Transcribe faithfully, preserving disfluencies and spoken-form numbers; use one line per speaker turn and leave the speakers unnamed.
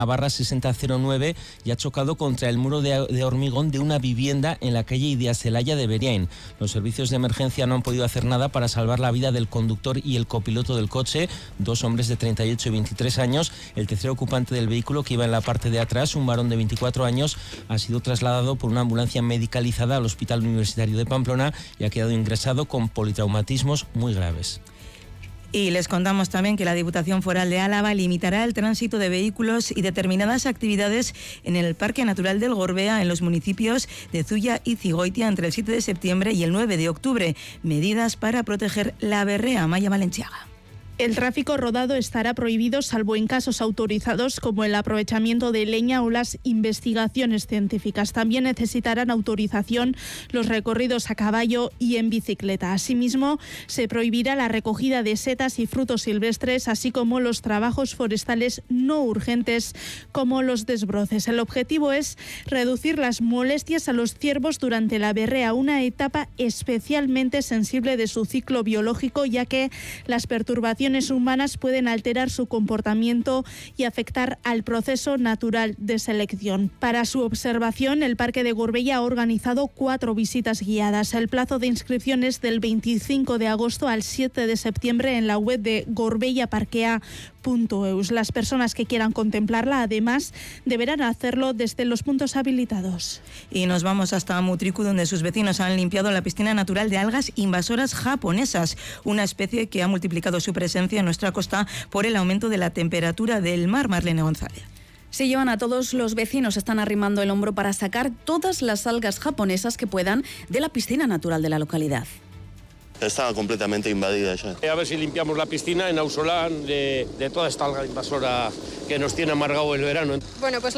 barra sesenta cero nueve y ha chocado contra el muro de, de hormigón de una vivienda en la calle Idiazelaya de Beriain. Los servicios de emergencia no han podido hacer nada para salvar la vida del conductor y el copiloto del coche, dos hombres de treinta y ocho y veintitrés años. El tercer ocupante del vehículo, que iba en la parte de atrás, un varón de veinticuatro años, ha sido trasladado por una ambulancia medicalizada al Hospital Universitario de Pamplona y ha quedado ingresado con politraumatismos muy graves.
Y les contamos también que la Diputación Foral de Álava limitará el tránsito de vehículos y determinadas actividades en el Parque Natural del Gorbea en los municipios de Zuya y Cigoitia entre el siete de septiembre y el nueve de octubre. Medidas para proteger la berrea. Maya Valenciaga.
El tráfico rodado estará prohibido salvo en casos autorizados como el aprovechamiento de leña o las investigaciones científicas. También necesitarán autorización los recorridos a caballo y en bicicleta. Asimismo, se prohibirá la recogida de setas y frutos silvestres, así como los trabajos forestales no urgentes como los desbroces. El objetivo es reducir las molestias a los ciervos durante la berrea, una etapa especialmente sensible de su ciclo biológico, ya que las perturbaciones humanas pueden alterar su comportamiento y afectar al proceso natural de selección. Para su observación, el Parque de Gorbea ha organizado cuatro visitas guiadas. El plazo de inscripción es del veinticinco de agosto al siete de septiembre en la web de gorbeiaparkea punto eus. Las personas que quieran contemplarla, además, deberán hacerlo desde los puntos habilitados.
Y nos vamos hasta Mutriku, donde sus vecinos han limpiado la piscina natural de algas invasoras japonesas, una especie que ha multiplicado su presencia en nuestra costa por el aumento de la temperatura del mar. Marlene González.
Sí, Joana, todos los vecinos están arrimando el hombro para sacar todas las algas japonesas que puedan de la piscina natural de la localidad.
Estaba completamente invadida ya.
A ver si limpiamos la piscina en Ausolán de, de toda esta alga invasora que nos tiene amargado el verano.
Bueno, pues